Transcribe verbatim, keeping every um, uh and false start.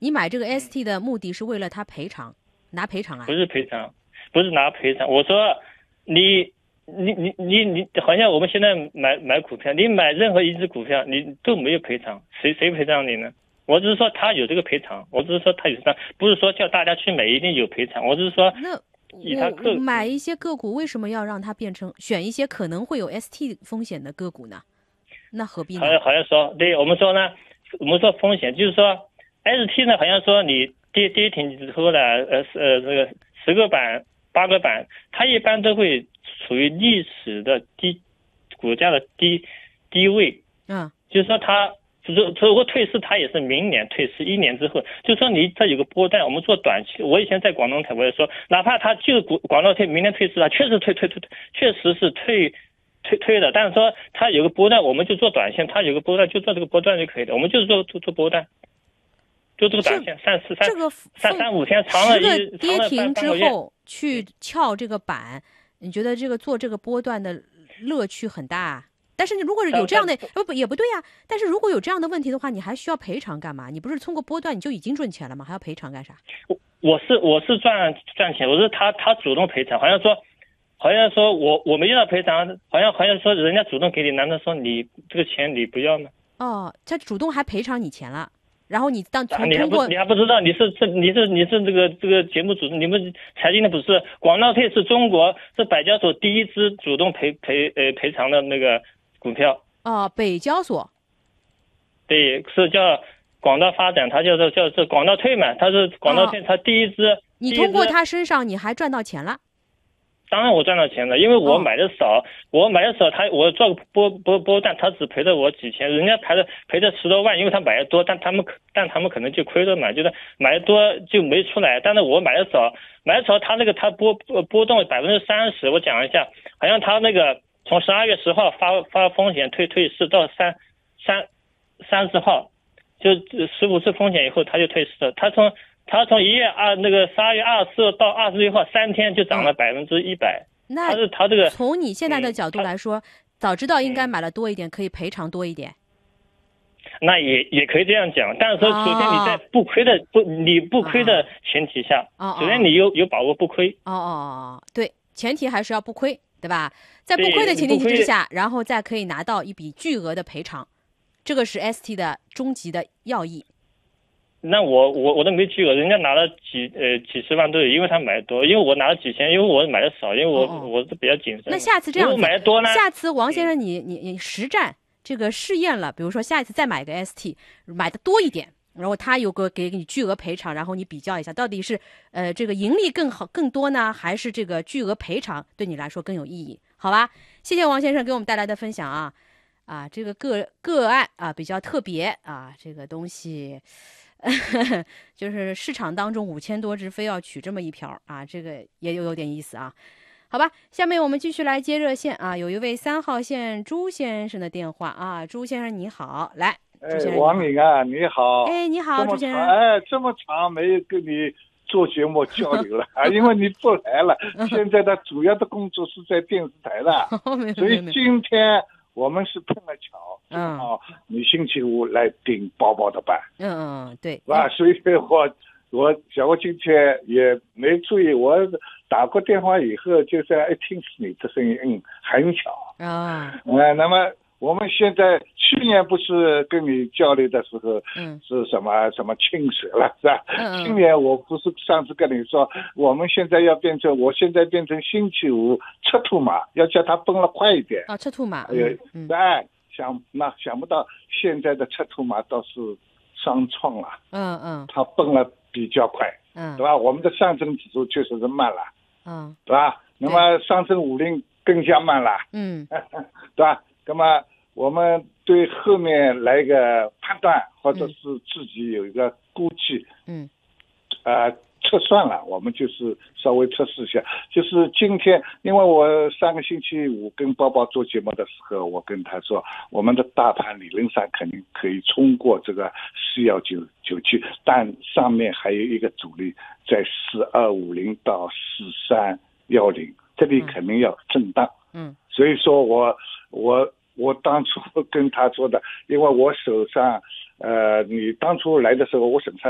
你买这个 S T 的目的是为了他赔偿，拿赔偿啊？ 不是赔偿，不是拿赔偿。我说你你你你你，好像我们现在买买股票，你买任何一只股票，你都没有赔偿，谁谁赔偿你呢？我只是说他有这个赔偿，我只是说他有赔偿，不是说叫大家去买一定有赔偿。我只是说， 那以他个我买一些个股，为什么要让它变成选一些可能会有 S T 风险的个股呢？那何必呢？ 好像好像说，对我们说呢，我们说风险就是说 S T 呢，好像说你跌跌停之后呢，呃呃这个十个板八个板，它一般都会处于历史的低股价的低低位， 嗯， 就是说它。如如果退市，它也是明年退市，一年之后，就说你这有个波段，我们做短期。我以前在广东台我也说，哪怕它就是广广东退，明年退市，它确实退退退退，确实是退退退的。但是说它有个波段，我们就做短线，它有个波段就做这个波段就可以了，我们就是做做做波段，就这个短线，三四三这个三三五天，长了一跌停之后去撬这个板，你觉得这个做这个波段的乐趣很大啊？但是你如果是有这样的，呃不也不对呀、啊。但是如果有这样的问题的话，你还需要赔偿干嘛？你不是通过波段你就已经赚钱了吗？还要赔偿干啥？ 我我是我是赚赚钱，我是他他主动赔偿，好像说，好像说我我没要赔偿，好像好像说人家主动给你，难道说你这个钱你不要吗？ 哦，他主动还赔偿你钱了，然后你当啊、你还通过不你还不知道你是这你是你是这个这个节目主你们财经的不是广道退是中国是百交所第一支主动赔赔呃赔偿的那个股票。 哦，北交所， 对，是叫广道发展，它叫做叫做广道退嘛，它是广道退，它第一支。 你通过它身上你还赚到钱了？ 当然我赚到钱了，因为我买的少，哦、我买的少，他我做波波波段，他只赔了我几千，人家赔了赔了十多万，因为他买的多，但他们但他们可能就亏了嘛，就是买的多就没出来，但是我买的少，买的少，他那个他波波动百分之三十，我讲一下，好像他那个。从十二月十号发发风险退退市到三三三十号，就十五次风险以后他就退市了。他从他从一月二那个十二月二十四到二十六号三天就涨了百分之一百。 那他是他这个从你现在的角度来说，嗯、早知道应该买了多一点，嗯、可以赔偿多一点。 那也也可以这样讲，但是说首先你在不亏的、哦、不你不亏的前提下， 哦、 首先你有有把握不亏。 哦哦哦，对，前提还是要不亏。对吧？在不亏的前提之下，然后再可以拿到一笔巨额的赔偿，这个是 S T 的终极的要义。 那我我我都没巨额，人家拿了几呃几十万都有，因为他买的多，因为我拿了几千，因为我买的少，因为我、哦、我是比较谨慎。 那下次这样子， 我买的多呢？ 下次王先生你你你实战这个试验了，比如说下一次再买个 S T， 买的多一点。然后他有个给你巨额赔偿，然后你比较一下，到底是呃这个盈利更好更多呢，还是这个巨额赔偿对你来说更有意义？好吧，谢谢王先生给我们带来的分享啊啊，这个个个案啊比较特别啊，这个东西呵呵就是市场当中五千多只非要取这么一瓢啊，这个也有有点意思啊。好吧，下面我们继续来接热线啊，有一位三号线朱先生的电话啊，朱先生你好，来。 哎，王敏啊，你好！ 哎，你好，朱先生。 哎，这么长没有跟你做节目交流了啊，因为你不来了。现在的主要的工作是在电视台了，所以今天我们是碰了巧，正好你星期五来顶包包的班。 嗯嗯，对。 啊，所以我我想我今天也没注意，我打过电话以后，就是一听是你的声音，嗯，很巧啊。 呃，那么。我们现在去年不是跟你交流的时候， 嗯， 是什么什么青蛇了，是吧？ 嗯， 今年我不是上次跟你说，我们现在要变成，我现在变成星期五赤兔马，要叫它奔了快一点。 啊，赤兔马。 哎， 嗯， 哎，想那想不到现在的赤兔马倒是双创了。 嗯嗯， 它奔了比较快， 嗯， 对吧？我们的上证指数确实是慢了， 嗯， 对吧？那么上证五零更加慢了， 嗯， 对吧？那么我们对后面来一个判断，或者是自己有一个估计， 嗯， 呃，测算了，我们就是稍微测试一下。就是今天，因为我上个星期五跟包包做节目的时候，我跟他说，我们的大盘理论上肯定可以冲过这个四幺九九七，但上面还有一个阻力在四二五零到四三幺零，这里肯定要震荡。 嗯， 所以说我我。我当初跟他说的，因为我手上，呃，你当初来的时候，我手上